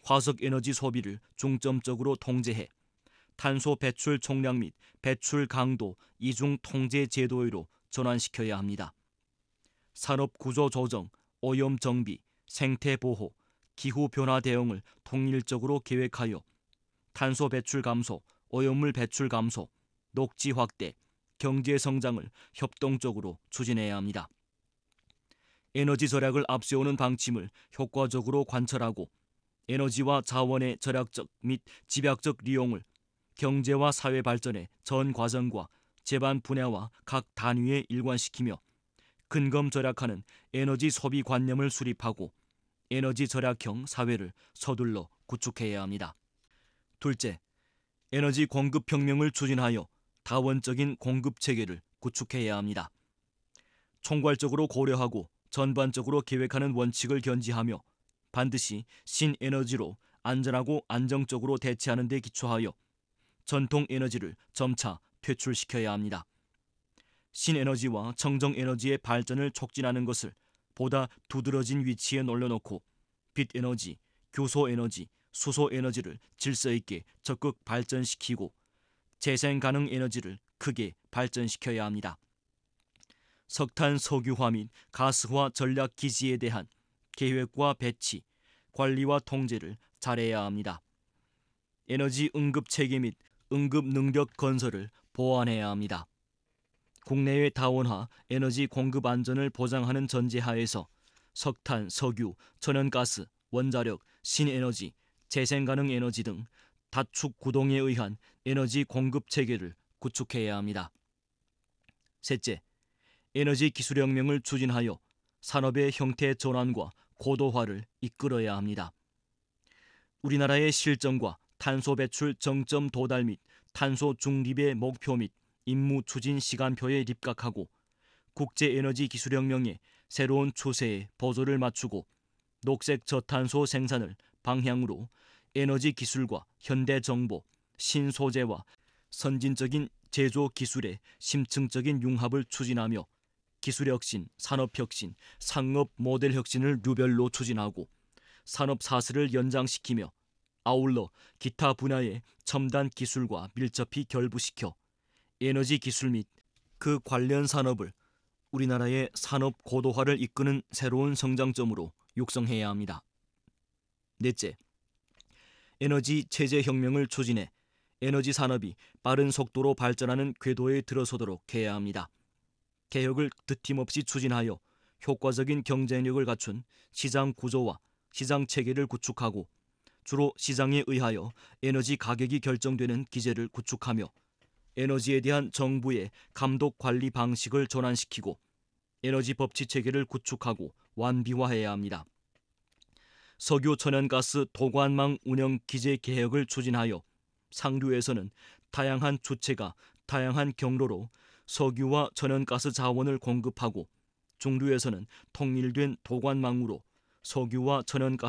화석 에너지 소비를 중점적으로 통제해 탄소 배출 총량 및 배출 강도 이중 통제 제도로 전환시켜야 합니다. 산업 구조 조정, 오염 정비, 생태 보호, 기후 변화 대응을 통일적으로 계획하여 탄소 배출 감소, 오염물 배출 감소, 녹지 확대, 경제 성장을 협동적으로 추진해야 합니다. 에너지 절약을 앞세우는 방침을 효과적으로 관철하고 에너지와 자원의 절약적 및 집약적利用을 경제와 사회 발전의 전 과정과 재반 분야와 각 단위에 일관시키며 근검 절약하는 에너지 소비 관념을 수립하고 에너지 절약형 사회를 서둘러 구축해야 합니다. 둘째, 에너지 공급 혁명을 추진하여 다원적인 공급 체계를 구축해야 합니다. 총괄적으로 고려하고 전반적으로 계획하는 원칙을 견지하며 반드시 신에너지로 안전하고 안정적으로 대체하는 데 기초하여 전통 에너지를 점차 퇴출시켜야 합니다. 신에너지와 청정에너지의 발전을 촉진하는 것을 보다 두드러진 위치에 올려놓고 빛에너지, 교소에너지, 수소에너지를 질서있게 적극 발전시키고 재생가능 에너지를 크게 발전시켜야 합니다. 석탄, 석유화 및 가스화 전략기지에 대한 계획과 배치, 관리와 통제를 잘해야 합니다. 에너지 응급체계 및 응급능력 건설을 보완해야 합니다. 국내외 다원화 에너지 공급 안전을 보장하는 전제하에서 석탄, 석유, 천연가스, 원자력, 신에너지, 재생가능 에너지 등 다축 구동에 의한 에너지 공급 체계를 구축해야 합니다. 셋째, 에너지 기술혁명을 추진하여 산업의 형태 전환과 고도화를 이끌어야 합니다. 우리나라의 실정과 탄소 배출 정점 도달 및 탄소 중립의 목표 및 임무 추진 시간표에 입각하고 국제에너지 기술혁명의 새로운 추세에 보조를 맞추고 녹색 저탄소 생산을 방향으로 에너지 기술과 현대정보, 신소재와 선진적인 제조 기술의 심층적인 융합을 추진하며 기술혁신, 산업혁신, 상업 모델 혁신을 유별로 추진하고 산업사슬을 연장시키며 아울러 기타 분야의 첨단 기술과 밀접히 결부시켜 에너지 기술 및 그 관련 산업을 우리나라의 산업 고도화를 이끄는 새로운 성장점으로 육성해야 합니다. 넷째, 에너지 체제 혁명을 추진해 에너지 산업이 빠른 속도로 발전하는 궤도에 들어서도록 해야 합니다. 개혁을 드팀없이 추진하여 효과적인 경쟁력을 갖춘 시장 구조와 시장 체계를 구축하고 주로 시장에 의하여 에너지 가격이 결정되는 기제를 구축하며 에너지에 대한 정부의 감독 관리 방식을 전환시키고 에너지 법치 체계를 구축하고 완비화해야 합니다. 석유 천연가스 도관망 운영 기제 개혁을 추진하여 상류에서는 다양한 주체가 다양한 경로로 석유와 천연가스 자원을 공급하고 중류에서는 통일된 도관망으로 석유와 천연가스